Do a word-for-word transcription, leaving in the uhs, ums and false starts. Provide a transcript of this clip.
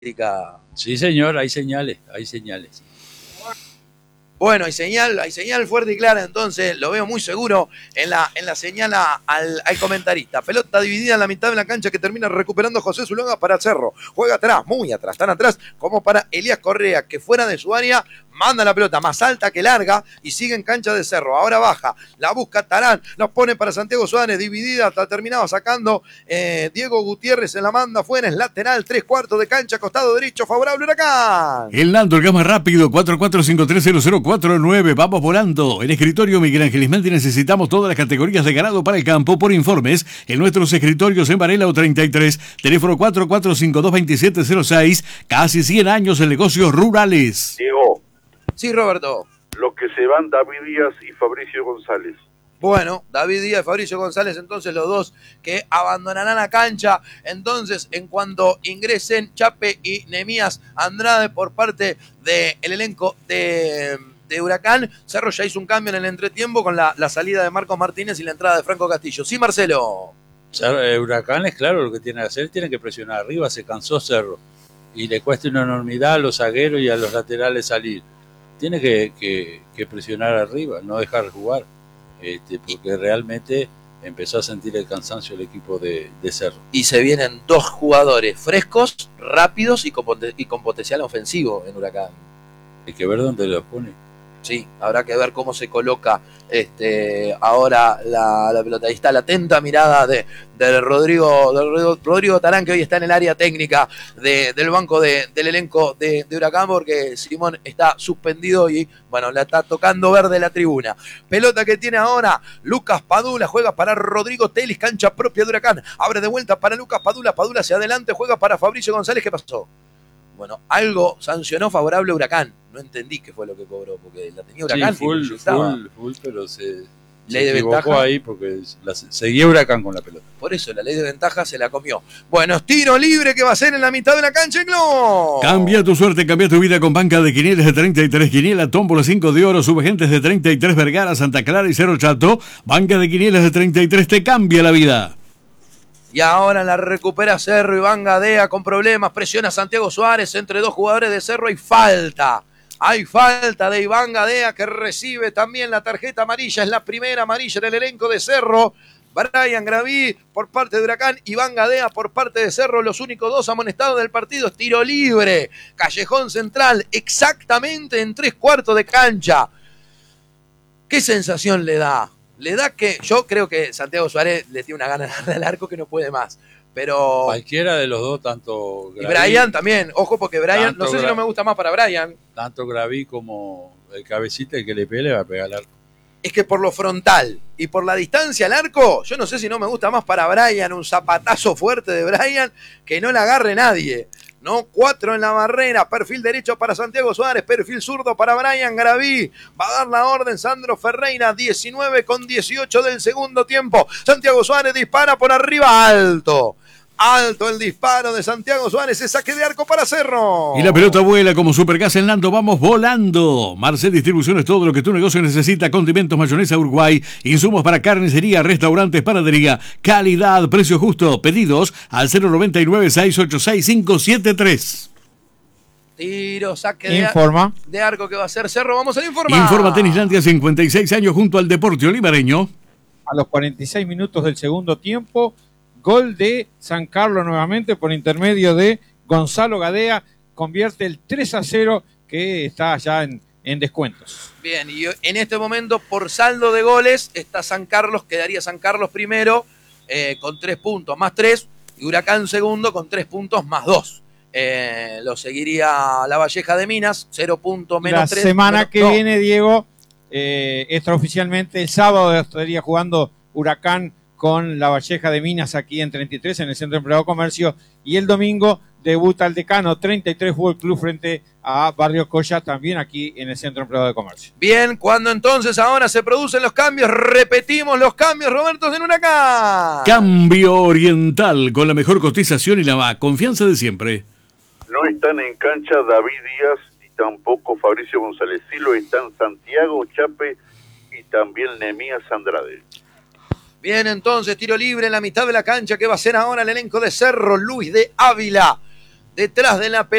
Sí, señor, hay señales, hay señales. Bueno, hay señal, hay señal fuerte y clara, entonces lo veo muy seguro en la, en la señal a, al, al comentarista. Pelota dividida en la mitad de la cancha que termina recuperando José Zulonga para Cerro. Juega atrás, muy atrás, tan atrás como para Elías Correa, que fuera de su área manda la pelota más alta que larga y sigue en cancha de Cerro. Ahora baja, la busca Tarán, la pone para Santiago Suárez, dividida, hasta terminaba sacando eh, Diego Gutiérrez en la manda afuera, es lateral, tres cuartos de cancha, costado derecho, favorable Huracán. El Nando, el gas más rápido, cuatro cuatro cinco tres cero cero cuatro nueve, vamos volando. En escritorio Miguel Ángel Ismendi necesitamos todas las categorías de ganado para el campo. Por informes, en nuestros escritorios en Varela o treinta y tres, teléfono cuatro cuatro cinco dos dos siete cero seis, casi cien años en negocios rurales. Diego. Sí, Roberto. Los que se van, David Díaz y Fabricio González. Bueno, David Díaz y Fabricio González, entonces los dos que abandonarán la cancha. Entonces, en cuanto ingresen Chape y Nemías Andrade por parte del elenco de, de Huracán, Cerro ya hizo un cambio en el entretiempo con la, la salida de Marcos Martínez y la entrada de Franco Castillo. Sí, Marcelo. Huracán es claro lo que tiene que hacer, tiene que presionar arriba, se cansó Cerro. Y le cuesta una enormidad a los zagueros y a los laterales salir. Tiene que, que, que presionar arriba, no dejar jugar, este, porque realmente empezó a sentir el cansancio el equipo de, de Cerro. Y se vienen dos jugadores frescos, rápidos y con, y con potencial ofensivo en Huracán. Hay que ver dónde los pone. Sí, habrá que ver cómo se coloca este, ahora la, la pelota. Ahí está la atenta mirada de, de, Rodrigo, de Rodrigo, Rodrigo Tarán, que hoy está en el área técnica de, del banco de, del elenco de, de Huracán, porque Simón está suspendido y, bueno, la está tocando verde la tribuna. Pelota que tiene ahora Lucas Padula, juega para Rodrigo Telis, cancha propia de Huracán. Abre de vuelta para Lucas Padula, Padula hacia adelante, juega para Fabricio González. ¿Qué pasó? Bueno, algo sancionó favorable a Huracán. No entendí qué fue lo que cobró, porque la tenía Huracán. Sí, full, y full, full, pero se, ley se de equivocó ventaja ahí porque la, seguía Huracán con la pelota. Por eso, la ley de ventaja se la comió. Bueno, tiro libre que va a ser en la mitad de la cancha, Glo. Cambia tu suerte, cambia tu vida con banca de quinielas de treinta y tres, Quiniela, tómbola cinco de oro, subagentes de treinta y tres, Vergara, Santa Clara y Cerro Chato. Banca de quinielas de treinta y tres te cambia la vida. Y ahora la recupera Cerro, Iván Gadea con problemas, presiona a Santiago Suárez entre dos jugadores de Cerro, hay falta. Hay falta de Iván Gadea, que recibe también la tarjeta amarilla, es la primera amarilla en el elenco de Cerro. Brian Graví por parte de Huracán, Iván Gadea por parte de Cerro, los únicos dos amonestados del partido, es tiro libre, callejón central, exactamente en tres cuartos de cancha. ¿Qué sensación le da? Le da que, yo creo que Santiago Suárez le tiene una gana de darle al arco que no puede más, pero... Cualquiera de los dos, tanto Graví, y Brian también, ojo porque Brian, no sé si no me gusta más para Brian. Tanto Graví como el cabecita, el que le pegue le va a pegar al arco. Es que por lo frontal y por la distancia al arco, yo no sé si no me gusta más para Brian, un zapatazo fuerte de Brian, que no le agarre nadie. No, cuatro en la barrera, perfil derecho para Santiago Suárez, perfil zurdo para Brian Graví. Va a dar la orden Sandro Ferreira, diecinueve con dieciocho del segundo tiempo. Santiago Suárez dispara por arriba, alto. Alto el disparo de Santiago Suárez, es saque de arco para Cerro. Y la pelota vuela como Supergas en Nando, vamos volando. Marcel Distribución es todo lo que tu negocio necesita, condimentos, mayonesa Uruguay, insumos para carnicería, restaurantes, panadería, calidad, precio justo, pedidos al cero noventa y nueve, seiscientos ochenta y seis, quinientos setenta y tres. Tiro, saque de, Informa. de arco que va a ser Cerro, vamos al informa. Informa Tenislandia, cincuenta y seis años junto al deporte olivareño. A los cuarenta y seis minutos del segundo tiempo, gol de San Carlos nuevamente por intermedio de Gonzalo Gadea, convierte el tres a cero que está ya en, en descuentos. Bien, y en este momento por saldo de goles está San Carlos, quedaría San Carlos primero eh, con tres puntos más tres y Huracán segundo con tres puntos más dos. Eh, lo seguiría La Valleja de Minas, cero puntos menos tres. La semana menos, que no. viene, Diego, eh, extraoficialmente el sábado estaría jugando Huracán con La Valleja de Minas aquí en treinta y tres en el Centro Empleado de Comercio, y el domingo debuta el Decano treinta y tres Fútbol Club frente a Barrio Coya también aquí en el Centro Empleado de Comercio. Bien, cuando entonces ahora se producen los cambios, repetimos los cambios, Roberto, en Huracán. Cambio Oriental con la mejor cotización y la confianza de siempre. No están en cancha David Díaz y tampoco Fabricio González, sí lo están Santiago Chape y también Nemías Andrade. Bien, entonces, tiro libre en la mitad de la cancha que va a ser ahora el elenco de Cerro, Luis de Ávila. detrás de la pelota.